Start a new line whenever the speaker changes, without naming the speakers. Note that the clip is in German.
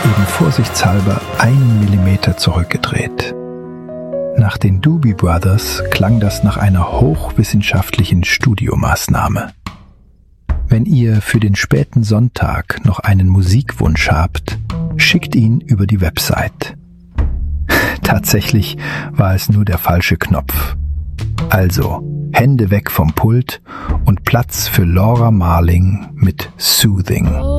eben vorsichtshalber 1 Millimeter zurückgedreht. Nach den Doobie Brothers klang das nach einer hochwissenschaftlichen Studiomaßnahme. Wenn ihr für den späten Sonntag noch einen Musikwunsch habt, schickt ihn über die Website. Tatsächlich war es nur der falsche Knopf. Also, Hände weg vom Pult und Platz für Laura Marling mit Soothing.